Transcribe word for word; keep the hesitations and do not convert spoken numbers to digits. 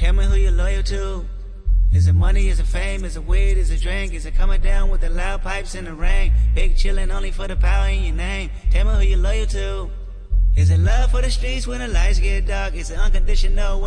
Tell me who you're loyal to. Is it money, is it fame, is it weed, is it drink? Is it coming down with the loud pipes in the rain? Big chillin' only for the power in your name. Tell me who you're loyal to. Is it love for the streets when the lights get dark? Is it unconditional when